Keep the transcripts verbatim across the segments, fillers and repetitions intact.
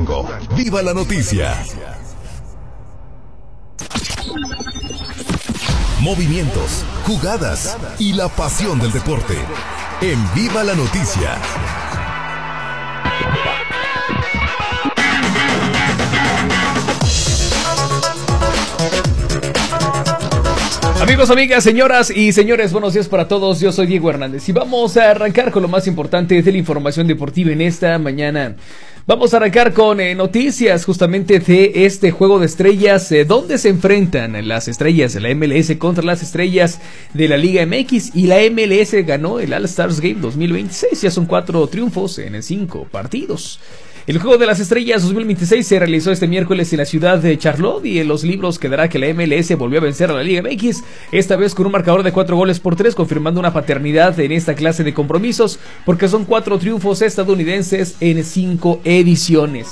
Durango. ¡Viva la noticia! Movimientos, jugadas y la pasión del deporte. En Viva la Noticia. Amigos, amigas, señoras y señores, buenos días para todos. Yo soy Diego Hernández y vamos a arrancar con lo más importante de la información deportiva en esta mañana. Vamos a arrancar con eh, noticias justamente de este juego de estrellas, eh, donde se enfrentan las estrellas de la M L S contra las estrellas de la Liga M X, y la M L S ganó el All Stars Game dos mil veintiséis. Ya son cuatro triunfos en cinco partidos. El Juego de las Estrellas dos mil veintiséis se realizó este miércoles en la ciudad de Charlotte, y en los libros quedará que la M L S volvió a vencer a la Liga M X, esta vez con un marcador de cuatro goles por tres, confirmando una paternidad en esta clase de compromisos, porque son cuatro triunfos estadounidenses en cinco ediciones.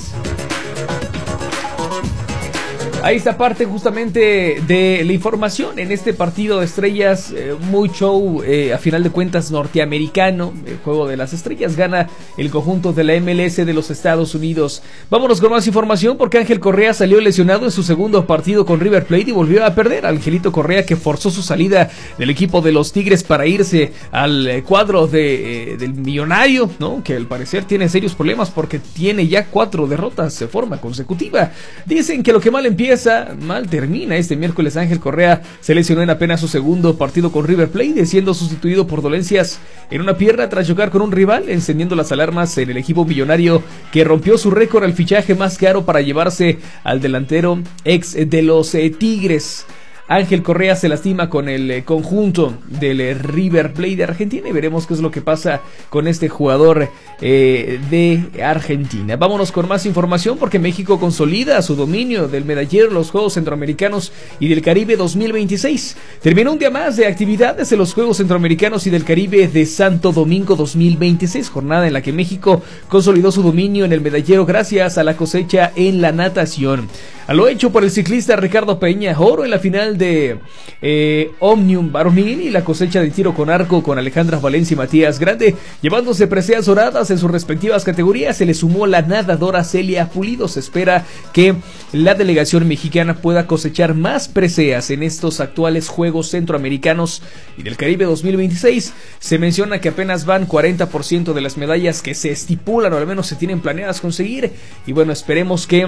Ahí está parte justamente de la información en este partido de estrellas, eh, muy show, eh, a final de cuentas norteamericano. El Juego de las Estrellas gana el conjunto de la M L S de los Estados Unidos. Vámonos con más información, porque Ángel Correa salió lesionado en su segundo partido con River Plate y volvió a perder. Angelito Correa, que forzó su salida del equipo de los Tigres para irse al cuadro de, eh, del Millonario, ¿no? Que al parecer tiene serios problemas porque tiene ya cuatro derrotas de forma consecutiva. Dicen que lo que mal empieza, mal termina. Este miércoles Ángel Correa se lesionó en apenas su segundo partido con River Plate, siendo sustituido por dolencias en una pierna tras chocar con un rival, encendiendo las alarmas en el equipo millonario, que rompió su récord al fichaje más caro para llevarse al delantero ex de los eh, Tigres. Ángel Correa se lastima con el eh, conjunto del eh, River Plate de Argentina, y veremos qué es lo que pasa con este jugador eh, de Argentina. Vámonos con más información, porque México consolida su dominio del medallero en los Juegos Centroamericanos y del Caribe dos mil veintiséis. Terminó un día más de actividades en los Juegos Centroamericanos y del Caribe de Santo Domingo dos mil veintiséis, jornada en la que México consolidó su dominio en el medallero gracias a la cosecha en la natación. A lo hecho por el ciclista Ricardo Peña, oro en la final de eh, Omnium varonil, y la cosecha de tiro con arco con Alejandra Valencia y Matías Grande, llevándose preseas doradas en sus respectivas categorías. Se le sumó la nadadora Celia Pulido. Se espera que la delegación mexicana pueda cosechar más preseas en estos actuales Juegos Centroamericanos y del Caribe dos mil veintiséis. Se menciona que apenas van cuarenta por ciento de las medallas que se estipulan, o al menos se tienen planeadas conseguir, y bueno, esperemos que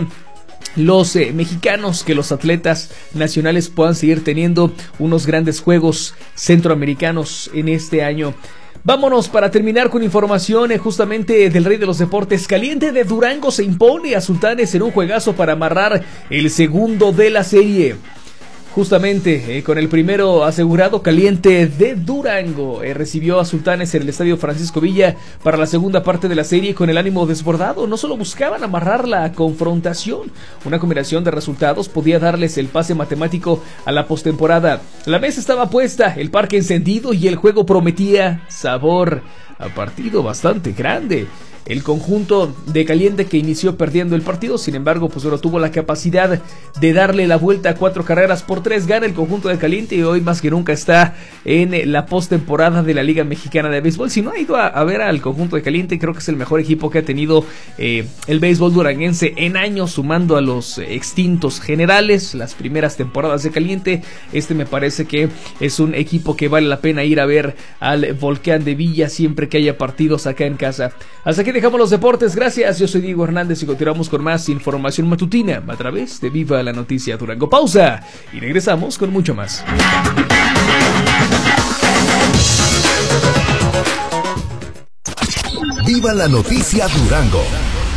los eh, mexicanos, que los atletas nacionales puedan seguir teniendo unos grandes Juegos Centroamericanos en este año. Vámonos para terminar con información eh, justamente del rey de los deportes. Caliente de Durango se impone a Sultanes en un juegazo para amarrar el segundo de la serie. Justamente eh, con el primero asegurado, Caliente de Durango eh, recibió a Sultanes en el Estadio Francisco Villa para la segunda parte de la serie con el ánimo desbordado. No solo buscaban amarrar la confrontación, una combinación de resultados podía darles el pase matemático a la postemporada. La mesa estaba puesta, el parque encendido, y el juego prometía sabor a partido bastante grande. El conjunto de Caliente, que inició perdiendo el partido, sin embargo, pues bueno, tuvo la capacidad de darle la vuelta a cuatro carreras por tres. Gana el conjunto de Caliente y hoy más que nunca está en la postemporada de la Liga Mexicana de Béisbol. Si no ha ido a, a ver al conjunto de Caliente, creo que es el mejor equipo que ha tenido eh, el béisbol duranguense en años, sumando a los extintos Generales, las primeras temporadas de Caliente. Este me parece que es un equipo que vale la pena ir a ver al Volcán de Villa siempre que haya partidos acá en casa. Hasta aquí dejamos los deportes, gracias. Yo soy Diego Hernández y continuamos con más información matutina a través de Viva la Noticia Durango. Pausa y regresamos con mucho más. Viva la Noticia Durango.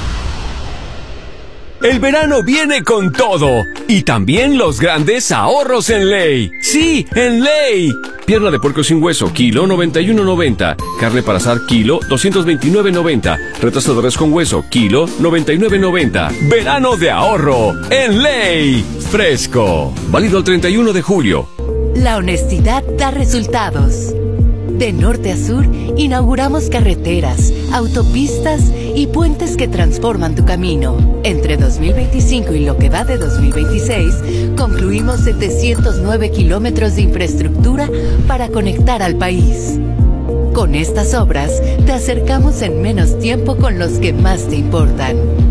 El verano viene con todo, y también los grandes ahorros en Ley. ¡Sí, en Ley! Pierna de puerco sin hueso, kilo noventa y uno noventa. Carne para asar, kilo doscientos veintinueve noventa. Retazo de res con hueso, kilo noventa y nueve noventa. Verano de ahorro en Ley. Fresco. Válido el treinta y uno de julio. La honestidad da resultados. De norte a sur, inauguramos carreteras, autopistas y puentes que transforman tu camino. Entre dos mil veinticinco y lo que va de dos mil veintiséis, concluimos setecientos nueve kilómetros de infraestructura para conectar al país. Con estas obras, te acercamos en menos tiempo con los que más te importan.